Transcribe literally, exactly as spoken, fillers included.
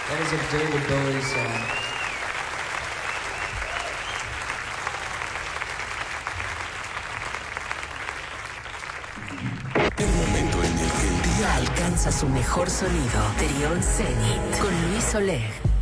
That is a David Bowie song. El momento en el que el día alcanza su mejor sonido. Trión Zenit con Luis Oleg.